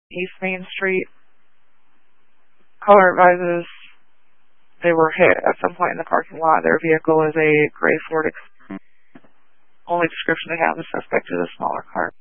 East Main Street. Caller advises they were hit at some point in the parking lot. Their vehicle is a gray Ford. Only description they have is suspect is a smaller car.